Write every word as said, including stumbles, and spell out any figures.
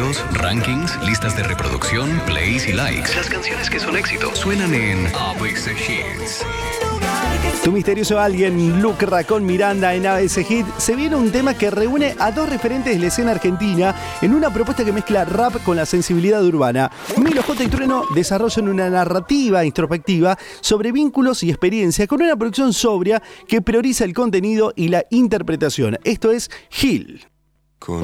videos, rankings, listas de reproducción, plays y likes. Las canciones que son éxito suenan en A B C Hits. Tu misterioso alguien, Luke Racón Miranda en A B C Hit. Se viene un tema que reúne a dos referentes de la escena argentina en una propuesta que mezcla rap con la sensibilidad urbana. Milo J y Trueno desarrollan una narrativa introspectiva sobre vínculos y experiencia con una producción sobria que prioriza el contenido y la interpretación. Esto es Gil.